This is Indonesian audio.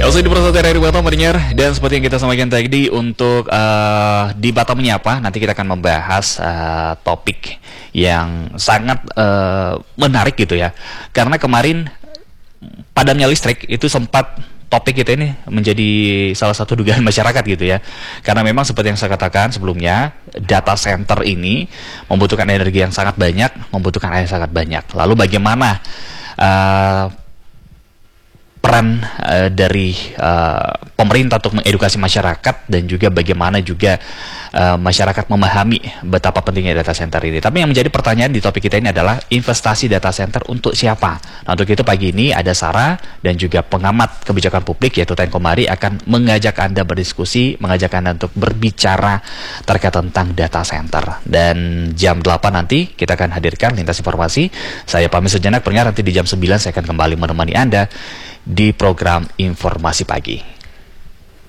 Masih di Proses dari Batam pendengar, dan seperti yang kita sampaikan tadi untuk di Batam Menyapa, nanti kita akan membahas topik yang sangat menarik gitu ya. Karena kemarin padamnya listrik itu sempat topik kita ini menjadi salah satu dugaan masyarakat gitu ya. Karena memang seperti yang saya katakan sebelumnya, data center ini membutuhkan energi yang sangat banyak, membutuhkan air yang sangat banyak. Lalu bagaimana peran dari pemerintah untuk mengedukasi masyarakat, dan juga bagaimana juga masyarakat memahami betapa pentingnya data center ini. Tapi yang menjadi pertanyaan di topik kita ini adalah investasi data center untuk siapa? Nah, untuk itu pagi ini ada Sarah dan juga pengamat kebijakan publik yaitu Ten Komari akan mengajak Anda berdiskusi, mengajak Anda untuk berbicara terkait tentang data center. Dan jam 8 nanti kita akan hadirkan lintas informasi. Saya pamit sejenak pendengar, nanti di jam 9 saya akan kembali menemani Anda di program Informasi Pagi.